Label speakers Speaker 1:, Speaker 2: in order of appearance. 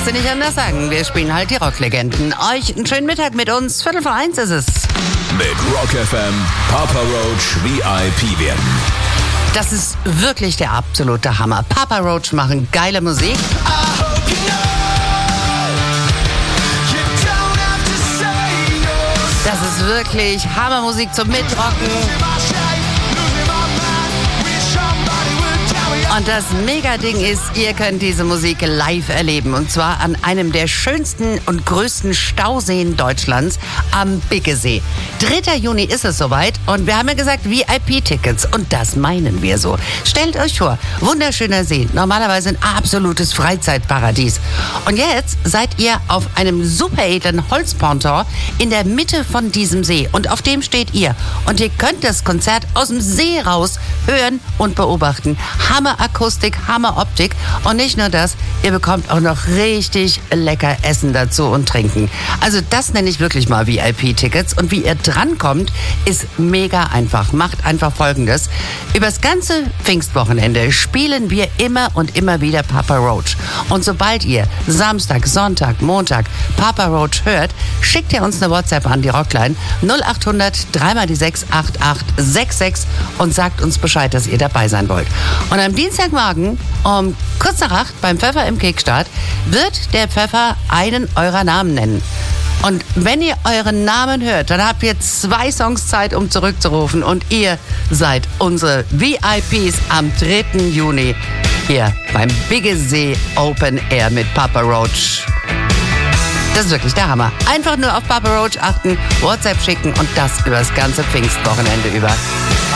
Speaker 1: kannst du nicht anders sagen. Wir spielen halt die Rocklegenden. Euch einen schönen Mittag mit uns. 1:45 ist es.
Speaker 2: Mit Rock FM Papa Roach VIP werden.
Speaker 1: Das ist wirklich der absolute Hammer. Papa Roach machen geile Musik. Das ist wirklich Hammermusik zum Mitrocken. Und das Mega-Ding ist, ihr könnt diese Musik live erleben. Und zwar an einem der schönsten und größten Stauseen Deutschlands, am Biggesee. 3. Juni ist es soweit und wir haben ja gesagt VIP-Tickets. Und das meinen wir so. Stellt euch vor, wunderschöner See, normalerweise ein absolutes Freizeitparadies. Und jetzt seid ihr auf einem super edlen Holzponton in der Mitte von diesem See. Und auf dem steht ihr. Und ihr könnt das Konzert aus dem See raus hören und beobachten. Hammer-Akustik, Hammer-Optik. Und nicht nur das, ihr bekommt auch noch richtig lecker Essen dazu und Trinken. Also das nenne ich wirklich mal VIP-Tickets. Und wie ihr drankommt, ist mega einfach. Macht einfach Folgendes. Übers ganze Pfingstwochenende spielen wir immer und immer wieder Papa Roach. Und sobald ihr Samstag, Sonntag, Montag Papa Roach hört, schickt ihr uns eine WhatsApp an die Rockline 0800 3x6 8866 und sagt uns Bescheid, dass ihr dabei sein wollt. Und am Dienstagmorgen um kurz nach 8 beim Pfeffer im Kekstadt wird der Pfeffer einen eurer Namen nennen. Und wenn ihr euren Namen hört, dann habt ihr 2 Songs Zeit, um zurückzurufen. Und ihr seid unsere VIPs am 3. Juni hier beim Biggesee Open Air mit Papa Roach. Das ist wirklich der Hammer. Einfach nur auf Papa Roach achten, WhatsApp schicken und das über das ganze Pfingstwochenende über.